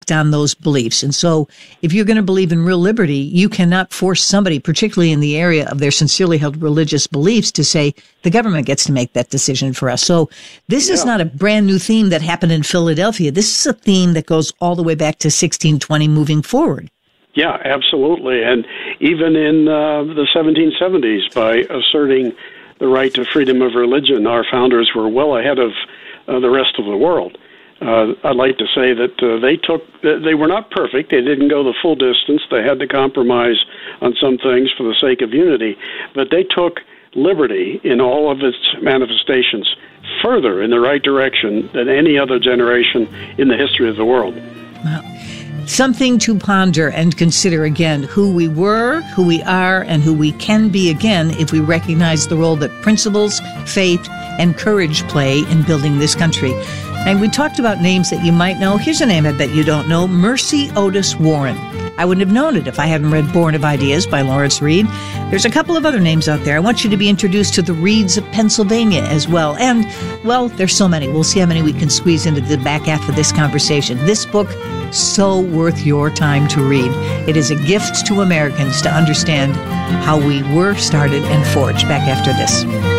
act on those beliefs. And so if you're going to believe in real liberty, you cannot force somebody, particularly in the area of their sincerely held religious beliefs, to say the government gets to make that decision for us. So this is not a brand new theme that happened in Philadelphia. This is a theme that goes all the way back to 1620 moving forward. Yeah, absolutely. And even in the 1770s, by asserting the right to freedom of religion, our founders were well ahead of the rest of the world. I'd like to say that they were not perfect. They didn't go the full distance. They had to compromise on some things for the sake of unity. But they took liberty in all of its manifestations further in the right direction than any other generation in the history of the world. Wow. Something to ponder and consider again, who we were, who we are, and who we can be again if we recognize the role that principles, faith, and courage play in building this country. And we talked about names that you might know. Here's a name I bet you don't know, Mercy Otis Warren. I wouldn't have known it if I hadn't read Born of Ideas by Lawrence Reed. There's a couple of other names out there. I want you to be introduced to the Reeds of Pennsylvania as well. And, well, there's so many. We'll see how many we can squeeze into the back half of this conversation. This book, so worth your time to read. It is a gift to Americans to understand how we were started and forged. Back after this.